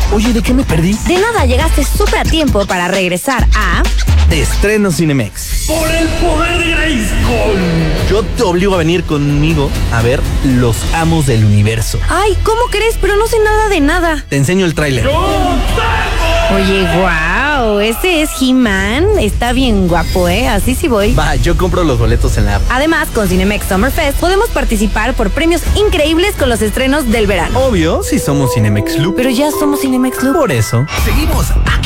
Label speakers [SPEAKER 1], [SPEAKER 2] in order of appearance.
[SPEAKER 1] Oye, ¿de qué me perdí?
[SPEAKER 2] De nada, llegaste súper a tiempo para regresar a...
[SPEAKER 1] De estreno Cinemex.
[SPEAKER 3] ¡Por el poder de Grayskull!
[SPEAKER 1] Yo te obligo a venir conmigo a ver Los Amos del Universo.
[SPEAKER 2] Ay, ¿cómo crees? Pero no sé nada de nada.
[SPEAKER 1] Te enseño el tráiler.
[SPEAKER 2] Oye, wow, ese es He-Man. Está bien guapo, ¿eh? Así sí voy.
[SPEAKER 1] Va, yo compro los boletos en la app.
[SPEAKER 2] Además, con Cinemex Summer Fest podemos participar por premios increíbles con los estrenos del verano.
[SPEAKER 1] Obvio, si somos Cinemex Club.
[SPEAKER 2] Pero ya somos Cinemex Club.
[SPEAKER 1] Por eso.
[SPEAKER 3] Seguimos aquí